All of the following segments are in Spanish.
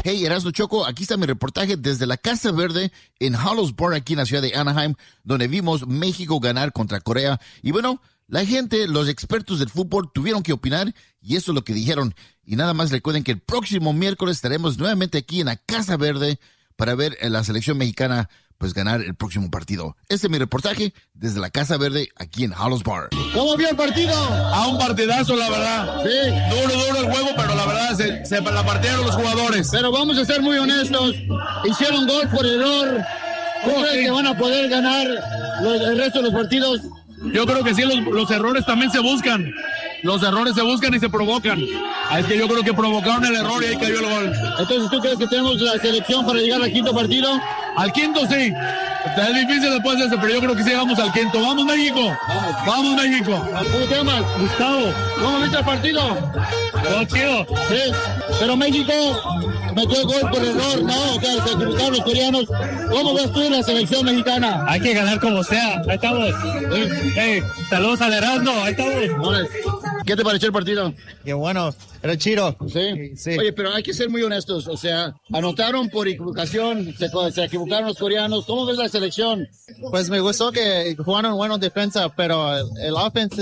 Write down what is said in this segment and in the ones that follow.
Hey, Erasmo Choco, aquí está mi reportaje desde la Casa Verde en Hollows Bar, aquí en la ciudad de Anaheim, donde vimos México ganar contra Corea. Y bueno, la gente, los expertos del fútbol tuvieron que opinar y eso es lo que dijeron. Y nada más recuerden que el próximo miércoles estaremos nuevamente aquí en la Casa Verde para ver a la selección mexicana pues ganar el próximo partido. Este es mi reportaje desde la Casa Verde aquí en Hollows Bar. ¿Cómo vio el partido? Un partidazo, la verdad. Sí. Duro el juego, pero la verdad se la partieron los jugadores. Pero vamos a ser muy honestos. Hicieron gol por error. ¿Cómo creen que van a poder ganar el resto de los partidos? Yo creo que sí, los errores también se buscan. Los errores se buscan y se provocan. Es que yo creo que provocaron el error y ahí cayó el gol. Entonces, ¿tú crees que tenemos la selección para llegar al quinto partido? Al quinto sí. Es difícil después de eso, pero yo creo que sí llegamos al quinto. ¡Vamos, México! ¡Vamos, México! ¿Cómo te llamas? Gustavo. ¿Cómo viste el partido? Todo chido. Sí. Pero México metió gol por error, ¿no? O sea, se equivocaron los coreanos. ¿Cómo ves tú la selección mexicana? Hay que ganar como sea. Ahí estamos. Hey, saludos al Erasmo. Ahí estamos. ¿Qué te pareció el partido? Qué bueno, era chido. Sí. Sí. Oye, pero hay que ser muy honestos. O sea, anotaron por equivocación, se equivocaron los coreanos. ¿Cómo ves la selección? Pues me gustó que jugaron buena defensa, pero el offense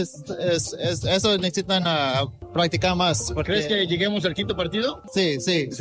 eso necesitan practicar más. Porque... ¿Crees que lleguemos al quinto partido? Sí.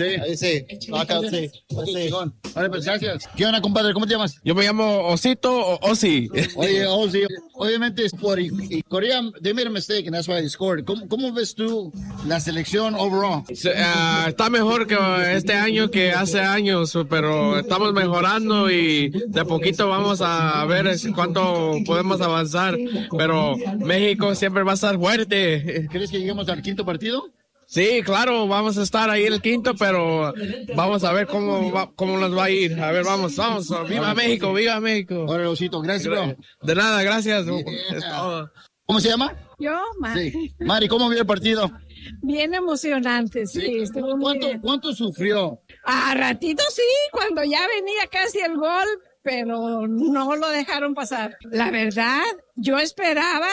Acá, sí. Vale, pues gracias. ¿Qué onda, compadre? ¿Cómo te llamas? Yo me llamo Osito o Osi. Oye, Ozzy, obviamente es por Corea, they made a mistake and that's why they scored. ¿Cómo ves tú la selección overall? Está mejor que este año que hace años, pero estamos mejorando y de poquito vamos a ver cuánto podemos avanzar. Pero México siempre va a estar fuerte. ¿Crees que lleguemos al quinto partido? Sí, claro, vamos a estar ahí en el quinto, pero vamos a ver cómo nos va a ir. A ver, vamos. ¡Viva México, viva México! Hola, Osito, gracias, bro. De nada, gracias. Yeah. ¿Cómo se llama? Yo, Mari. Sí. Mari, ¿cómo vio el partido? Bien emocionante, sí. Estuvo muy bien. ¿Cuánto sufrió? A ratito sí, cuando ya venía casi el gol, pero no lo dejaron pasar. La verdad, yo esperaba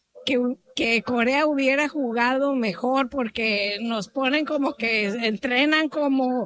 que Corea hubiera jugado mejor porque nos ponen como que entrenan como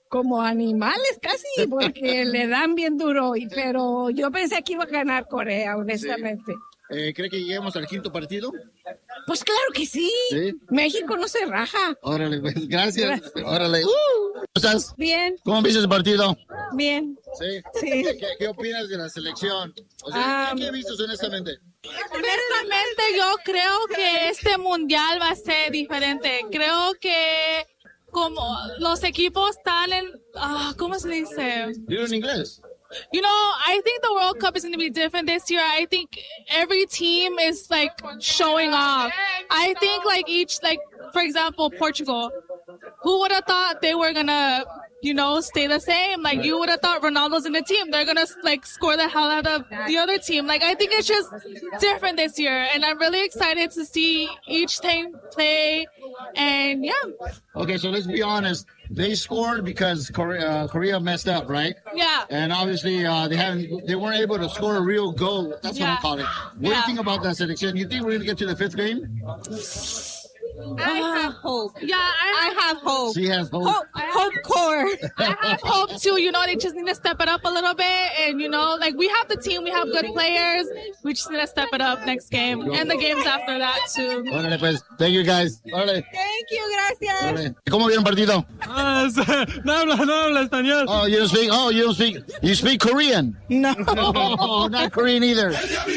animales casi, porque le dan bien duro. Pero yo pensé que iba a ganar Corea, honestamente. ¿Cree que lleguemos al quinto partido? Pues claro que sí. México no se raja. Órale, pues, gracias. Órale. ¿Cómo estás? Bien. ¿Cómo viste el partido? Bien. Sí. ¿Qué opinas de la selección? O sea, ¿qué viste honestamente? Honestamente, yo creo que este mundial va a ser diferente. Creo que como los equipos están en... ¿cómo se dice? Dilo en inglés. You know, I think the World Cup is going to be different this year. I think every team is like showing off. I think for example, Portugal. Who would have thought they were going to, stay the same? Like, you would have thought Ronaldo's in the team. They're going to, score the hell out of the other team. Like, I think it's just different this year. And I'm really excited to see each team play. And, yeah. Okay, so let's be honest. They scored because Korea messed up, right? Yeah. And obviously, they weren't able to score a real goal. That's what I call it. What do you think about that selection? You think we're going to get to the fifth game? I have hope. Yeah, I have hope. She has hope. Hope core. I have hope too. They just need to step it up a little bit. And, we have the team. We have good players. We just need to step it up next game. And the games after that too. Órale, pues. Thank you, guys. Órale. Thank you, gracias. Órale. ¿Cómo vieron el partido? No habla español. Oh, you don't speak. You speak Korean? No. Oh, not Korean either.